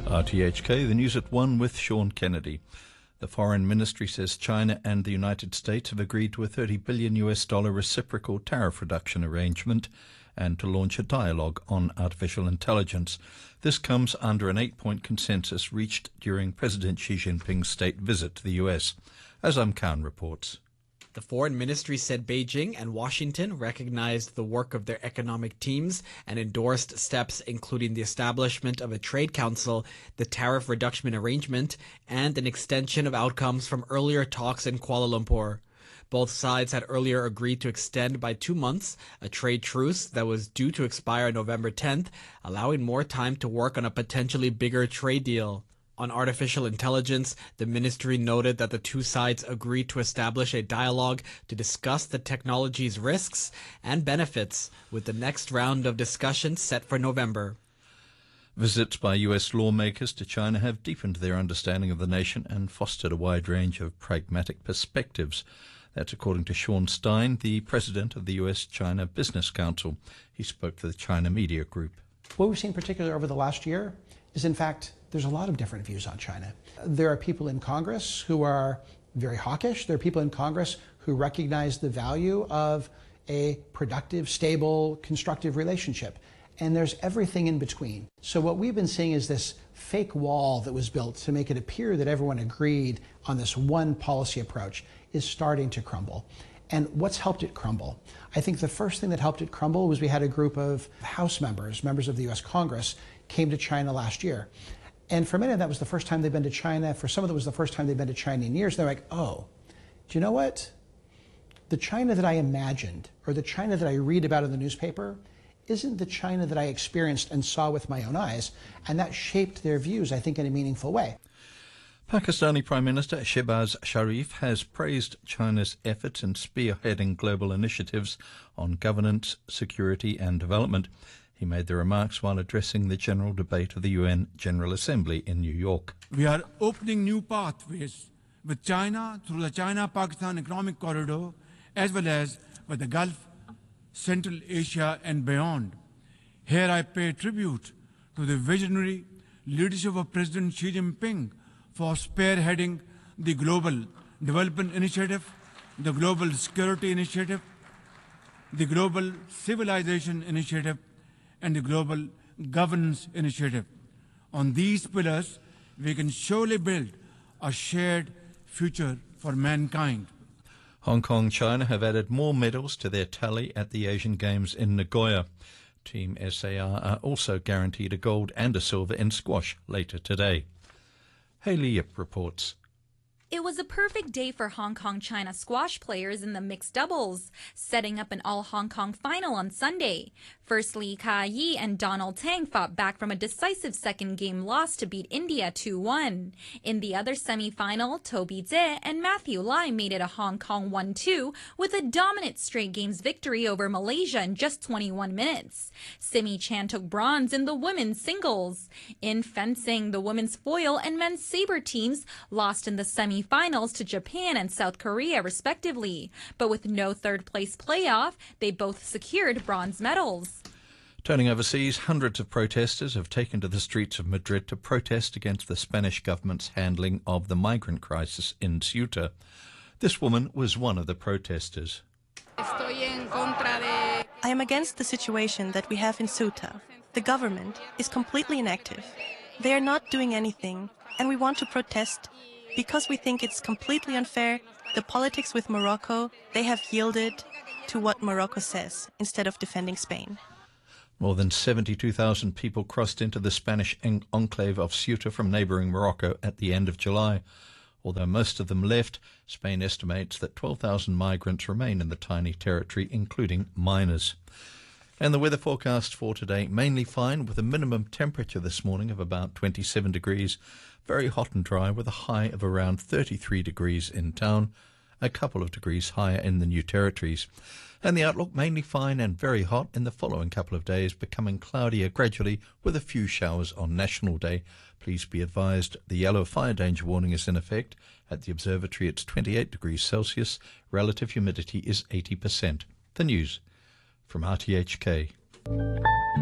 RTHK, the news at 1 with Sean Kennedy. The Foreign Ministry says China and the United States have agreed to a $30 billion reciprocal tariff reduction arrangement and to launch a dialogue on artificial intelligence. This comes under an 8-point consensus reached during President Xi Jinping's state visit to the US. Azam Khan reports. The Foreign Ministry said Beijing and Washington recognized the work of their economic teams and endorsed steps including the establishment of a trade council, the tariff reduction arrangement, and an extension of outcomes from earlier talks in Kuala Lumpur. Both sides had earlier agreed to extend by 2 months a trade truce that was due to expire November 10th, allowing more time to work on a potentially bigger trade deal. On artificial intelligence, the ministry noted that the two sides agreed to establish a dialogue to discuss the technology's risks and benefits, with the next round of discussions set for November. Visits by US lawmakers to China have deepened their understanding of the nation and fostered a wide range of pragmatic perspectives. That's according to Sean Stein, the president of the US-China Business Council. He spoke to the China Media Group. What we've seen particularly over the last year is, in fact, there's a lot of different views on China. There are people in Congress who are very hawkish. There are people in Congress who recognize the value of a productive, stable, constructive relationship. And there's everything in between. So what we've been seeing is this fake wall that was built to make it appear that everyone agreed on this one policy approach is starting to crumble. And what's helped it crumble? I think the first thing that helped it crumble was we had a group of House members of the US Congress, came to China last year. And for many of them, that was the first time they've been to China. For some of them, it was the first time they've been to China in years. They're like, oh, do you know what? The China that I imagined, or the China that I read about in the newspaper, isn't the China that I experienced and saw with my own eyes. And that shaped their views, I think, in a meaningful way. Pakistani Prime Minister Shehbaz Sharif has praised China's efforts in spearheading global initiatives on governance, security and development. He made the remarks while addressing the general debate of the UN General Assembly in New York. We are opening new pathways with China through the China-Pakistan Economic Corridor, as well as with the Gulf, Central Asia and beyond. Here I pay tribute to the visionary leadership of President Xi Jinping for spearheading the Global Development Initiative, the Global Security Initiative, the Global Civilization Initiative, and the Global Governance Initiative. On these pillars, we can surely build a shared future for mankind. Hong Kong, China have added more medals to their tally at the Asian Games in Nagoya. Team SAR are also guaranteed a gold and a silver in squash later today. Hayley Yip reports. It was a perfect day for Hong Kong-China squash players in the mixed doubles, setting up an all-Hong Kong final on Sunday. First, Lee Ka-yi and Donald Tang fought back from a decisive second-game loss to beat India 2-1. In the other semi-final, Toby Tse and Matthew Lai made it a Hong Kong 1-2 with a dominant straight-games victory over Malaysia in just 21 minutes. Simi Chan took bronze in the women's singles. In fencing, the women's foil and men's saber teams lost in the semi-finals to Japan and South Korea respectively, but with no third-place playoff, they both secured bronze medals. Turning overseas, hundreds of protesters have taken to the streets of Madrid to protest against the Spanish government's handling of the migrant crisis in Ceuta. This woman was one of the protesters. I am against the situation that we have in Ceuta. The government is completely inactive. They are not doing anything, and we want to protest because we think it's completely unfair. The politics with Morocco, they have yielded to what Morocco says instead of defending Spain. More than 72,000 people crossed into the Spanish enclave of Ceuta from neighbouring Morocco at the end of July. Although most of them left, Spain estimates that 12,000 migrants remain in the tiny territory, including minors. And the weather forecast for today, mainly fine with a minimum temperature this morning of about 27 degrees. Very hot and dry with a high of around 33 degrees in town, a couple of degrees higher in the New Territories. And the outlook mainly fine and very hot in the following couple of days, becoming cloudier gradually with a few showers on National Day. Please be advised the yellow fire danger warning is in effect. At the observatory it's 28 degrees Celsius. Relative humidity is 80%. The news from RTHK.